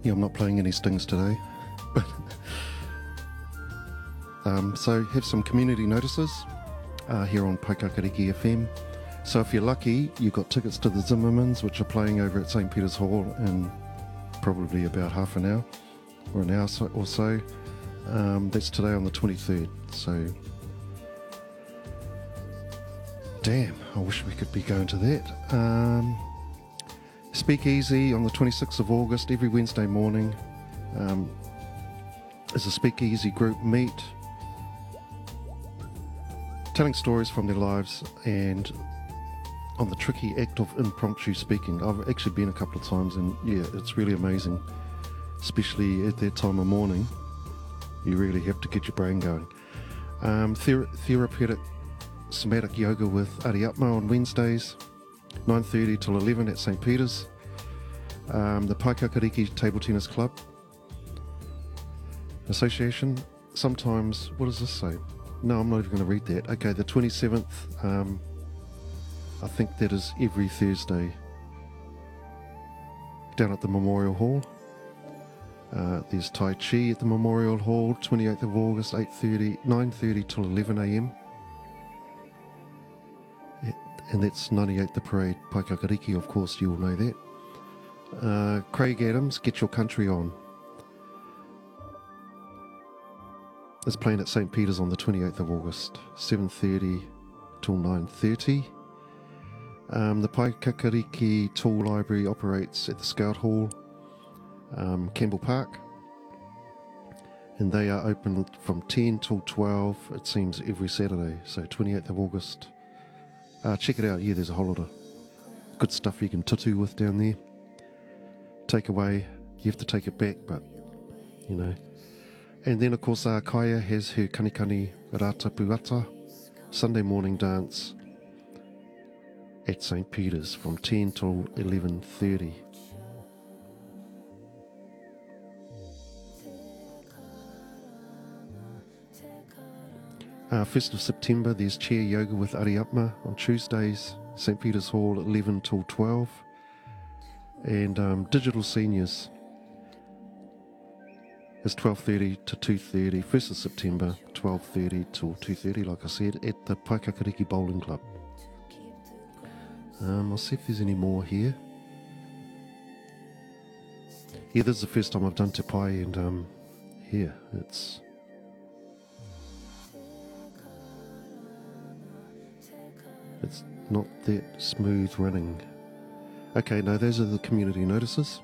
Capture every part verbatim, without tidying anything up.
Yeah, I'm not playing any stings today. um, so have some community notices uh, here on Paikakariki F M. So if you're lucky, you've got tickets to the Zimmermans, which are playing over at Saint Peter's Hall in probably about half an hour or an hour or so. Um, that's today on the twenty-third. So, damn, I wish we could be going to that. Um, Speakeasy on the twenty-sixth of August, every Wednesday morning, um, is a Speakeasy group meet, telling stories from their lives and on the tricky act of impromptu speaking. I've actually been a couple of times, and yeah, it's really amazing, especially at that time of morning. You really have to get your brain going. Um, thera- therapeutic somatic yoga with Ariatma on Wednesdays, nine thirty till eleven at Saint Peter's. Um, the Paikakariki Table Tennis Club Association, sometimes, what does this say? No, I'm not even going to read that. Okay, the twenty-seventh, um, I think that is every Thursday, down at the Memorial Hall. Uh, there's Tai Chi at the Memorial Hall, twenty-eighth of August, eight thirty, nine thirty till eleven a m. And that's ninety-eight The Parade, Paikakariki, of course, you all know that. Uh, Craig Adams, Get Your Country On. It's playing at Saint Peter's on the twenty-eighth of August, seven thirty till nine thirty. Um, the Paikakariki Tool Library operates at the Scout Hall, um, Campbell Park, and they are open from ten till twelve, it seems, every Saturday, so twenty-eighth of August. Uh, check it out. Yeah, there's a whole lot of good stuff you can tutu with down there. Take away, you have to take it back, but, you know. And then, of course, uh, Kaya has her Kanikani Rata Puata Sunday morning dance at Saint Peter's from ten till eleven thirty. Uh, first of September, there's chair yoga with Ariatma on Tuesdays, Saint Peter's Hall, eleven till twelve. And um, digital seniors is twelve thirty to two thirty, first of September, twelve thirty till two thirty, like I said, at the Paikakariki Bowling Club. Um, I'll see if there's any more here. Yeah, this is the first time I've done Te Pai, and um, yeah, it's... It's not that smooth running. Okay, no, those are the community notices.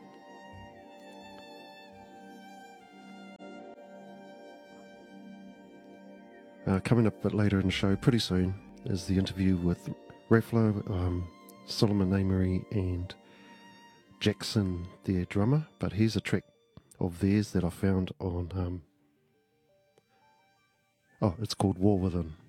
Uh, coming up a bit later in the show, pretty soon, is the interview with Reflo, um, Solomon Amory and Jackson, their drummer. But here's a track of theirs that I found on... Um, oh, it's called War Within.